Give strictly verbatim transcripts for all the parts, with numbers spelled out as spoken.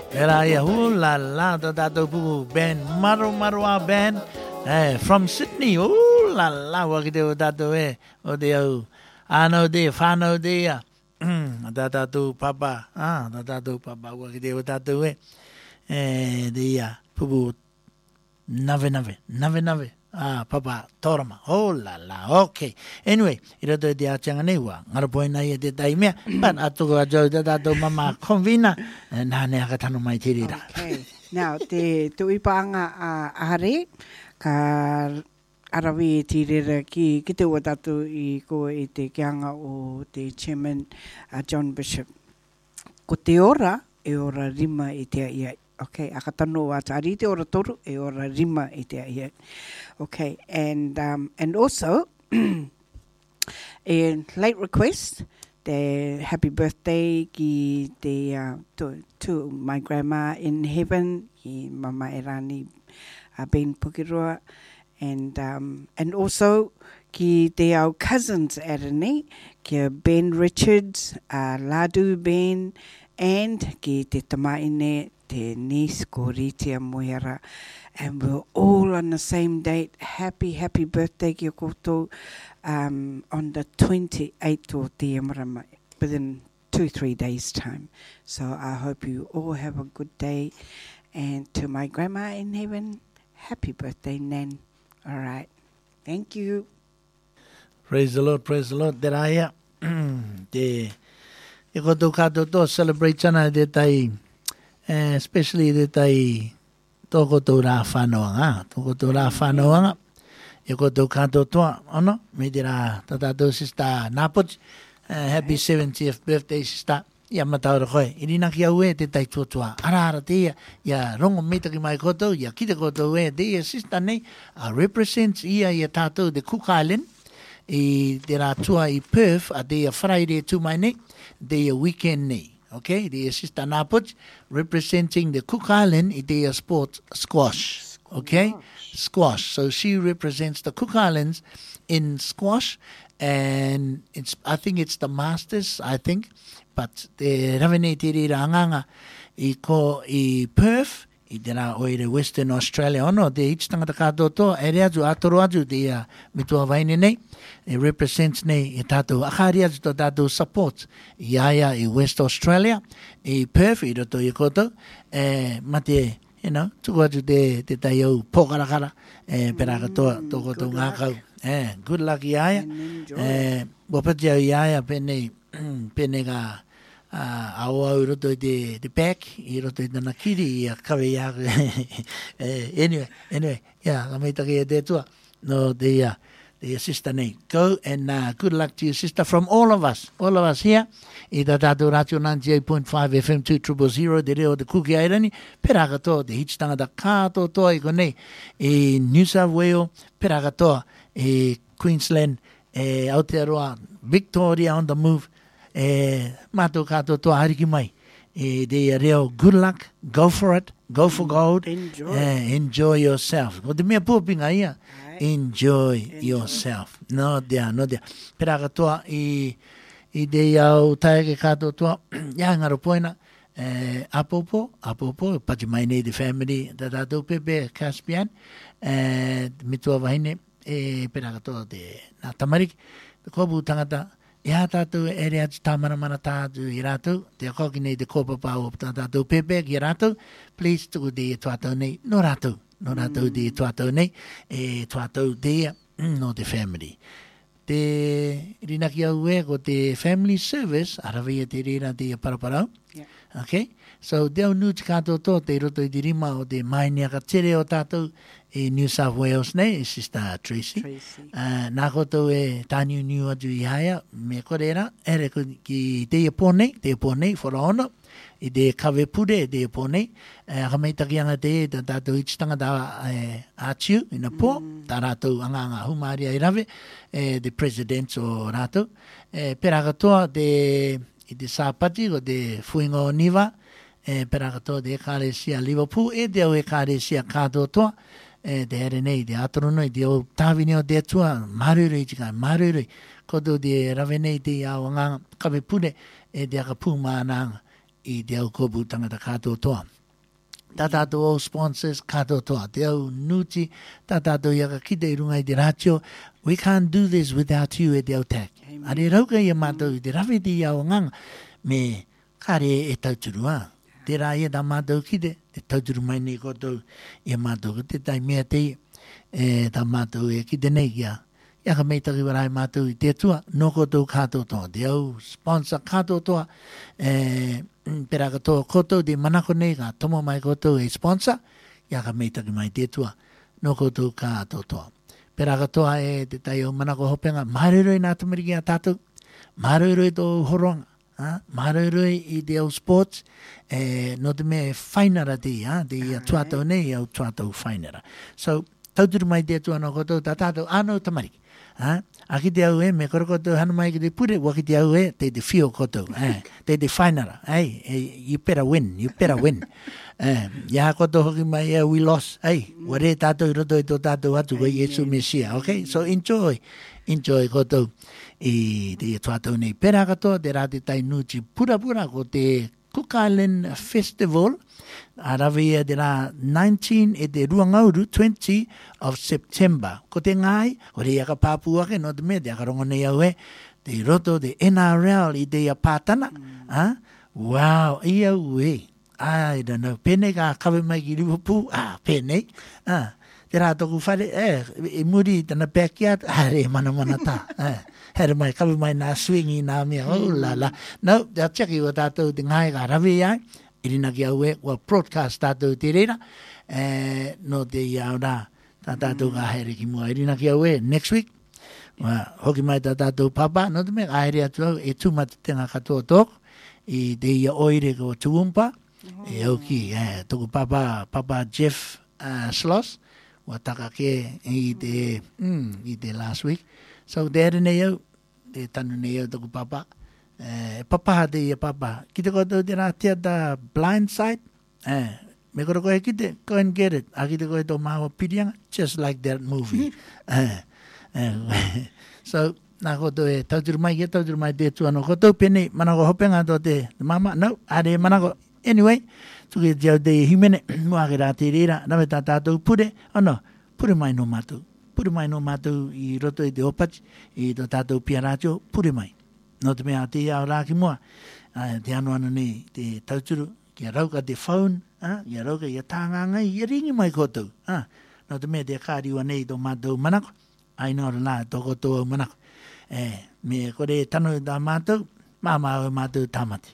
Era ia hu la la da da do bu band Maru Marua band eh from Sydney. Ooh la la wa ki de da do e o de o ano de fano de ya. Da da do papa ah da da do papa wa ki de da do e eh de ya bu nave nave nave nave ah papa torma oh la la okay anyway ira do dia changa nei wa ngara point na ye de dai me but atu ga jo da da do mama convina na ne ka tanu mai tiri da okay now te tui panga a are ka arawi tiri ki ki te watatu i ko i te kianga o te chairman uh, John Bishop ko te ora e ora rima i te ia. Okay, akatano wa tari te ora toru e ora rima i te ia. Okay, and um, and also a late request, the happy birthday ki te uh, to to my grandma in heaven, ki Mama Erani uh, Ben Pukiroa, and um, and also ki te au cousins Erani, ki Ben Richards, uh, Ladu Ben, and ki te tamaine te niece Koritia Moera, and we're all on the same date. Happy, happy birthday ki koto um, on the twenty-eighth of te Marama, within two, three days' time. So I hope you all have a good day. And to my grandma in heaven, happy birthday, Nan. All right. Thank you. Praise the Lord, praise the Lord. There I am. Te koto kato to celebrate chana de tai. Uh, especially the tai toko to ra whanoanga, toko to ra whanoanga, e ko tō kato toa, ono, me te rā tata tō sista Napoch, uh, happy seventieth birthday sista, ia mataura koe, i rina ki au e te tai tuatua, ara ara te ia, ia rongo metaki mai koto, ia kita koto e, te ia sista nei, uh, represents ia ia tātou de Cook Island, i te rā tua i Perth, a te ia Friday tu mai nei, te ia weekend nei. Okay, the sister Napoch representing the Cook Island Idea Sport squash. Okay, squash. So she represents the Cook Islands in squash, and it's I think it's the Masters. I think, but the Ravenetiri Ranganga I ko I Perth. I tera o i Western Australia ono te each tangata kato to ere atu atoro atu te uh, mitua vaine nei it represents nei i tātou akari atu to tātou support i aia i West Australia i Perth i roto i koto e mate you know tuku atu te te tai au pokarakara e peraka toa to koto ngākau e good luck i aia e wapati au i aia pene pene ka Uh, au au roto de de back I roto de nakiri I kawe ya anyway anyway yeah la mai take de tua no the uh, the sister name go and uh, good luck to your sister from all of us all of us here I da da do ratio ninety-eight point five F M two zero zero de reo de kuki airani peraka to de hichtanga da kato to I kone I New South Wales peraka to I Queensland e Aotearoa Victoria on the move e mato kato to hariki mai e de reo good luck go for it go for gold enjoy, uh, enjoy yourself o de mea pōpinga ia enjoy, enjoy yourself no dea no dea peraka toa I I de au taeke kato toa ia ngaro poina e apopo apopo pati mai nei de family da da do pepe Caspian e mitua vahine e peraka toa de na tamariki ko bu tangata ia tātou ere atu tāmaramana tātou I rātou, te koki nei te kōpapa o tātou pepe ki rātou, please tuku te tuatau nei, no rātou, no rātou te tuatau nei, e tuatau te no te family. Te rinaki au e ko te family service, arawia te rira te paraparau, yeah. Okay, so te au nu te kātou tō te roto I te rima o te mainea ka tere o tātou, I New South Wales nei, Sister Tracy. Tracy. Uh, nā koutou e tāniu niu atu I haia, me korera, ere ki te ia pōnei, te ia pōnei, whara ono, I te kawe pure, te ia pōnei, uh, hamaitaki anga te e, tā tātou ichitanga tā e, ātiu, ina pō, mm. tā rātou anga anga humāria I rave, e, the president o rātou, e, peraka toa te, I te sāpati, o te fuinga o niwa, e, peraka toa te ekaresia Liverpool, e te au ekaresia kātou toa, e te here nei, te atoro nei, te o tāwini o te atua, marurui tika, marurui, koto te rawe nei te au nganga, kawe pune, e te aka pūmānanga, I te au kopu tangata kātou toa. Tatato o sponsors kato toa te au nuti. Tatato yaka ki te rungai te ratio. We can't do this without you e te au tak. Are rauka ia mātou i te rawhi te iau nganga. Me kare e tauturua. Te rā ia tā mātou ki te. Te tauturu mai nei kotou. Ia mātou ko te tai mea te. E tā mātou e ki te nei kia. Ia ka meitaki warai mātou i te tua. No kotou kato toa. Te au sponsor kato toa. E... Pera katoa kotou te manako nei ka tomo mai kotou e sponsor, ia ka meitaki mai te tua, no kotou ka ato toa. Pera katoa e te tai o manako hopenga, mareiroi nā tamariki a tātou, mareiroi tō horonga, mareiroi i te au sports, e, no te me whainara te ia, te ia tuatau nei au tuatau whainara. So, tauturu mai te tua no kotou tā tātou ānau tamariki. Ha? Aki te au e, me koro kotou hana mai ki te pure, waki te au e, te te whio kotou, eh? te te whainara, hey, hey, you better win, you better win. Eh, ia kotou hoki mai e, we lost, hey, ware tātou i roto i tō tātou atu koi Yesu Mesia, okay? So enjoy, enjoy kotou i te tuatau nei pera katoa, te rā te tai nuti pura pura ko te Cook Island Festival, arawe ia te rā nineteen e te ruangauru twenty of September. Ko te ngai, ko te iaka pāpuake, no te mea, te akarongo nei au e, te roto te N R L i te ia pātana. Mm. Ah? Wow, i au e. I don't know. Pēnei ka kawe mai ki Liverpool. Ah, pēnei. Ah, te rā toku whare, eh, e muri tana backyard, ah, re, mana mana tā. Eh. Here mai kawe mai nā swingi nā mea, oh la la. No, te atchaki wa tātou te ngai ka rawe ai, irina ki au e, wa broadcast tātou te reira, eh, no te iau rā, tā tātou ka haere ki mua, irina ki au e, next week, wa hoki mai tā tātou papa, no te mea ka haere atu au, e tūmata tenga katoa tōku, i te ia oire ko tuumpa, e au ki, eh, tōku papa, papa Jeff uh, Sloss, wa taka ke i te, mm, i te last week, so te ere nei au, te tanu nei au tōku papa, eh, papa te ia papa, ki te koto te rā tia ta blind side, eh, me koro koe ki te, go and get it, a ki te koe tō maho pirianga, just like that movie. eh, eh, so, nā koto e tauturu mai, ke tauturu mai te tuano, koto pene, manako hopenga tō te, te mama, no, are manako, anyway, tuke te au te himene, mua ke rā te reira, nawe tā tātou pure, ano, pure mai no mātou. Pure mai no mātou i roto i te opachi, i tō tātou pia rātio, pure mai. No te mea te iau rā ki mua, uh, te anu anu nei, te tauturu, kia rauka te phone, uh, kia rauka i a tānganga i a ringi mai koutou. Uh, no te mea te kāriwa nei tō mātou manako, ai nō rā tō koutou au manako. Eh, me kore tanu i tā mātou, māma au mātou tāmati.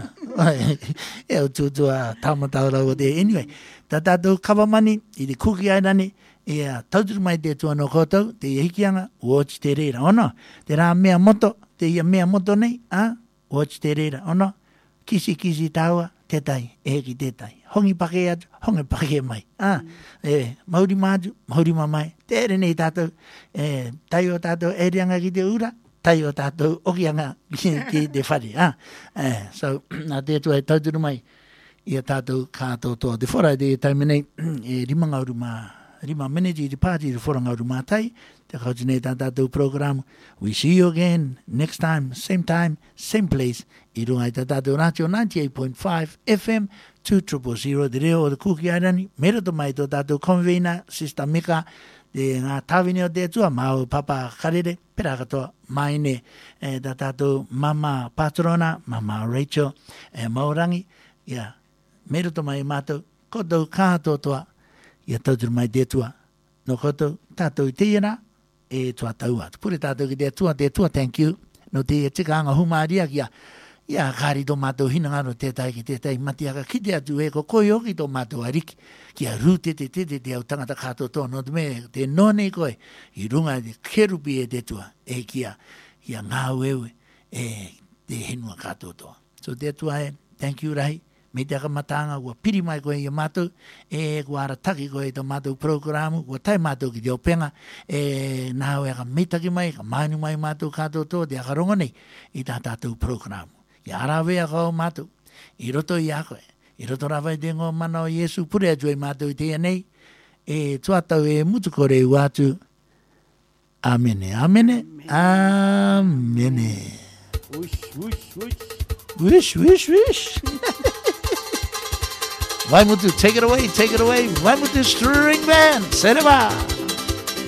E au tūtua tāmata rau te. Anyway, tā tātou kawamani i te Cookie Island, ia tauturu mai te tuano koutou, te hikianga, watch te reira, ono, te rā mea moto, te ia mea moto nei, ah, watch te reira, ono, kisi kisi tāua, te tai, e ki te tai, hongi pake atu, hongi pake mai, ah, mm. e, mauri mātu, mauri mamai, te ere nei tātou, e, tai o tātou e reanga ki te ura, tai o tātou okianga ki te whare, ah, e, so, nā te tua e tauturu mai, ia tātou kātou toa, te whara te taimenei, e rimangauru mā, Rima Menegi te party te whorangauru mātai, te kautinei tā tātou program. We see you again next time, same time, same place. I runga i tā tātou rātio ninety-eight point five F M, two zero zero zero, te reo o te Cookie Island. Mera to mai tō tātou convener, Sister Mika, te ngā tāwini o te atua, māu papa karere, pera katoa, maine, e, tā tātou mama patrona, mama Rachel, e, maurangi, ia, yeah. Mera to mai mātou, kotou kātoa toa, ia tauturu mai te tua. No koto, tātou i te iana, e tua tau atu. Pure tātou ki te tua, te tua, thank you. No te tika anga humaaria kia, ia kāri tō mātou hinangaro te tai ki te tai matiaka ki te atu e ko koi oki tō mātou ariki. Kia rū te te te te te au tangata kātou tō, no te me te nōnei koe, i runga te kerupi e te tua, e kia, ia ngā uewe, e te henua kātou tō. So te tua e, thank you rahi. Me te akamatanga, ua piri mai koe i a mātou, e kua arataki koe i tō mātou programu, ua tai mātou ki te openga, e nāu e ka meitaki mai, ka mainu mai mātou kātou tō, te akarongo nei, i tā tātou programu. I arawea kau mātou, i roto i a koe, i roto rawai te ngō mana o Yesu, pure atu e mātou i te nei, e tuatau e mutukore u atu. Amene, amene, amene. Wish, wish, wish. Wish, wish, wish. Vaimutu, take it away, take it away. Vaimutu String Band. Sereba.